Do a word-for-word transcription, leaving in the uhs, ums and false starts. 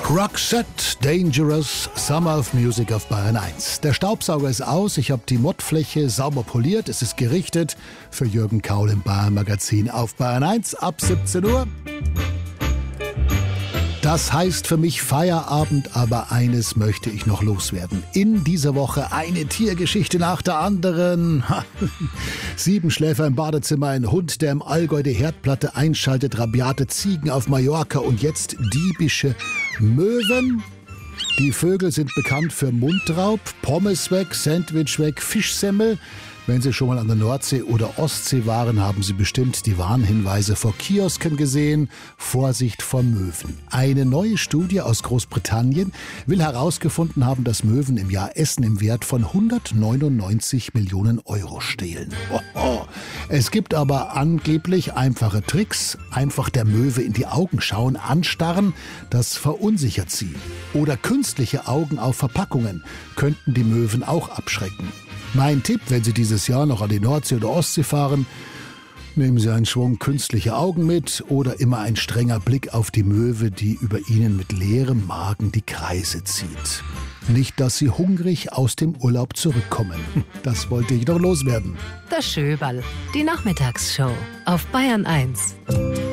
Roxette, Dangerous, Summer of Music auf Bayern eins. Der Staubsauger ist aus, ich habe die Mottfläche sauber poliert, es ist gerichtet für Jürgen Kaul im Bayern Magazin auf Bayern eins ab siebzehn Uhr. Das heißt für mich Feierabend, aber eines möchte ich noch loswerden. In dieser Woche eine Tiergeschichte nach der anderen. Siebenschläfer im Badezimmer, ein Hund, der im Allgäu die Herdplatte einschaltet, rabiate Ziegen auf Mallorca und jetzt diebische Möwen. Die Vögel sind bekannt für Mundraub, Pommes weg, Sandwich weg, Fischsemmel. Wenn Sie schon mal an der Nordsee oder Ostsee waren, haben Sie bestimmt die Warnhinweise vor Kiosken gesehen. Vorsicht vor Möwen. Eine neue Studie aus Großbritannien will herausgefunden haben, dass Möwen im Jahr Essen im Wert von hundertneunundneunzig Millionen Euro stehlen. Oh, oh. Es gibt aber angeblich einfache Tricks. Einfach der Möwe in die Augen schauen, anstarren, das verunsichert sie. Oder künstliche Augen auf Verpackungen könnten die Möwen auch abschrecken. Mein Tipp, wenn Sie dieses Jahr noch an die Nordsee oder Ostsee fahren, nehmen Sie einen Schwung künstliche Augen mit oder immer ein strenger Blick auf die Möwe, die über Ihnen mit leerem Magen die Kreise zieht. Nicht, dass Sie hungrig aus dem Urlaub zurückkommen. Das wollte ich doch loswerden. Das Schöberl, die Nachmittagsshow auf Bayern eins.